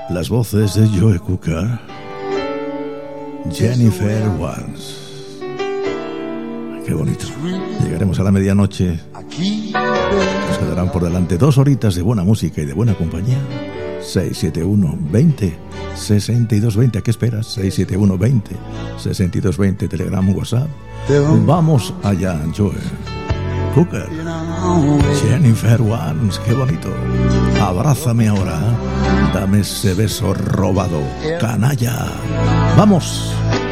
Las voces de Joe Cocker, Jennifer Warnes. Qué bonito. Llegaremos a la medianoche. Nos quedarán por delante 2 horitas de buena música y de buena compañía. 671-20-6220. ¿A qué esperas? 671-20-6220. Telegram, WhatsApp. Vamos allá, Joe Cocker, Jennifer Warnes. Qué bonito. Abrázame ahora. Dame ese beso robado, canalla. Vamos.